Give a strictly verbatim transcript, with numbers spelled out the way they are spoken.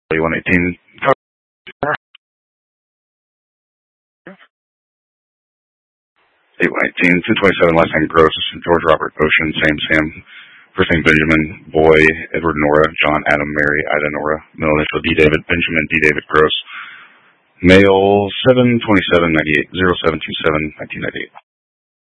one eighteen. eight one eighteen, two twenty-seven, last name Gross, George Robert Ocean, Sam Sam, first name Benjamin, Boy, Edward Nora, John Adam Mary, Ida Nora, middle initial D David, Benjamin D David Gross, male seven twenty-seven ninety-eight, zero seven two seven nineteen ninety-eight.